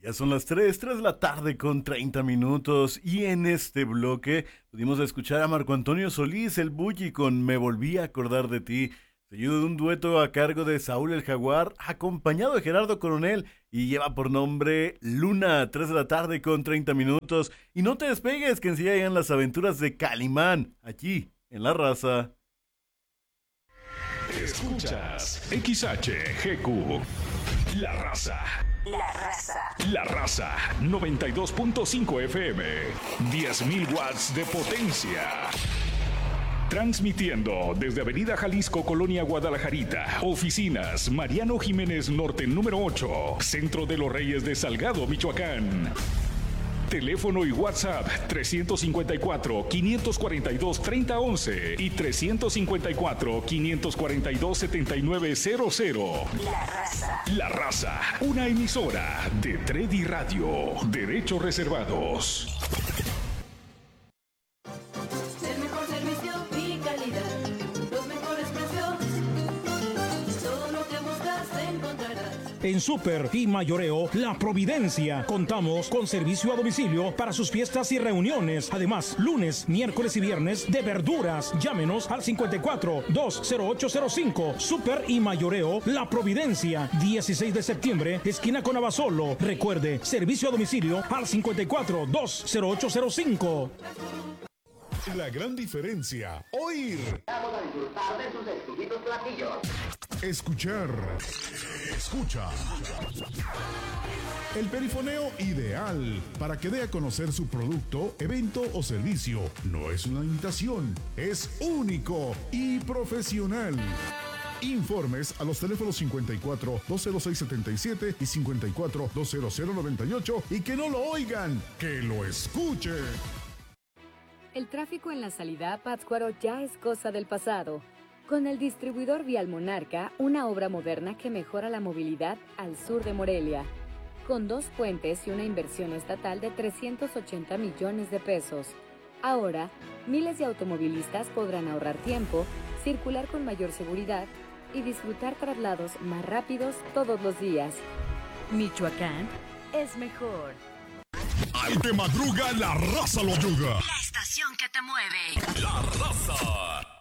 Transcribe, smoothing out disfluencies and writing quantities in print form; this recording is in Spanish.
Ya son las 3 de la tarde con 30 minutos y en este bloque pudimos escuchar a Marco Antonio Solís, el Bully, con Me volví a acordar de ti, seguido de un dueto a cargo de Saúl el Jaguar, acompañado de Gerardo Coronel y lleva por nombre Luna, 3 de la tarde con 30 minutos. Y no te despegues, que enseguida llegan las aventuras de Calimán, aquí en La Raza. Escuchas XHGQ, La Raza. La Raza. La Raza, 92.5 FM, 10.000 watts de potencia. Transmitiendo desde Avenida Jalisco, Colonia Guadalajarita. Oficinas, Mariano Jiménez Norte, número 8. Centro de los Reyes de Salgado, Michoacán. Teléfono y WhatsApp 354-542-3011 y 354-542-7900. La Raza. La Raza, una emisora de Tredi Radio. Derechos reservados. El mejor servicio y calidad, los mejores precios, todo lo que buscas encontrarás. En Super y Mayoreo La Providencia contamos con servicio a domicilio para sus fiestas y reuniones. Además, lunes, miércoles y viernes de verduras. Llámenos al 54-20805. Super y Mayoreo La Providencia, 16 de septiembre, esquina con Abasolo. Recuerde, servicio a domicilio al 54-20805. La gran diferencia, oír. Vamos a disfrutar de sus exquisitos platillos. Escuchar. Escucha. El perifoneo ideal para que dé a conocer su producto, evento o servicio. No es una imitación, es único y profesional. Informes a los teléfonos 54-206-77 y 54-200-98 y que no lo oigan, que lo escuchen. El tráfico en la salida a Pátzcuaro ya es cosa del pasado. Con el distribuidor Vial Monarca, una obra moderna que mejora la movilidad al sur de Morelia. Con 2 puentes y una inversión estatal de 380 millones de pesos. Ahora, miles de automovilistas podrán ahorrar tiempo, circular con mayor seguridad y disfrutar traslados más rápidos todos los días. Michoacán es mejor. Al que madruga, la raza lo ayuda. La estación que te mueve. La Raza.